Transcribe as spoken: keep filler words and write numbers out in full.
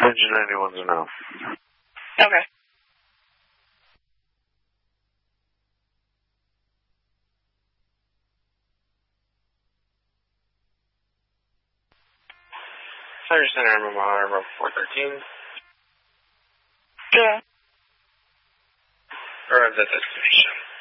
Engine ninety-one's a no. Okay. Fire Center, Omaha, four thirteen. Yeah. Arrived at destination.